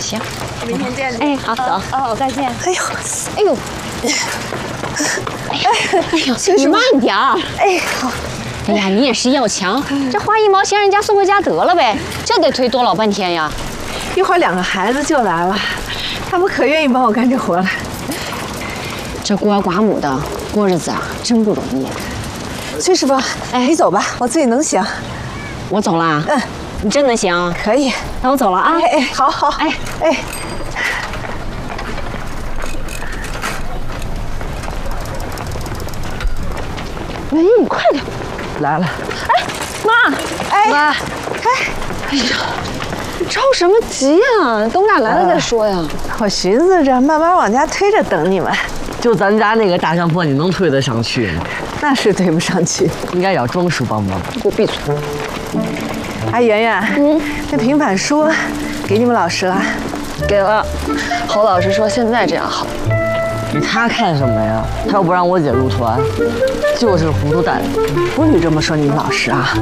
行， 明天见。 哎，好，走。 哦，再见。 哎呦，哎呦，哎呦，你慢点儿。 哎，好。 哎呀，你也是要强，这花1毛钱人家送回家得了呗，这得推多老半天呀！ 一会儿2个孩子就来了，他们可愿意帮我干这活了。 这孤儿寡母的过日子啊，真不容易。 崔师傅，哎，你走吧，我自己能行。 我走了。 嗯， 你真能行？ 可以。 那我走了啊。 哎，好好。哎。 哎，你快点。 来了。 哎，妈。 哎， 妈。哎呀，你着什么急呀？等我俩来了再说呀。 我寻思着慢慢往家推着等你们。 就咱家那个大香坡，你能推得上去吗？ 那是推不上去， 应该找庄叔帮帮。 给我闭嘴！ 哎，圆圆，这平板书给你们老师了？ 给了。侯老师说现在这样好。 给他看什么呀？他又不让我姐入团，就是糊涂蛋。 不许这么说你们老师啊！